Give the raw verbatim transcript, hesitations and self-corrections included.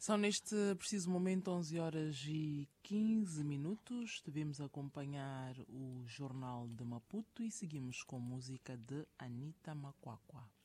São neste preciso momento onze horas e quinze minutos. Devemos acompanhar o Jornal de Maputo e seguimos com música de Anita Macuacua.